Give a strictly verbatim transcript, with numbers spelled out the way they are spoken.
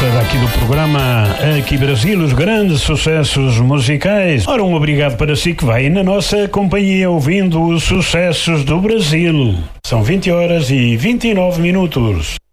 lista daqui do programa Aqui Brasil, os grandes sucessos musicais. Ora, um obrigado para si que vai na nossa companhia ouvindo os sucessos do Brasil. São vinte horas e vinte e nove minutos.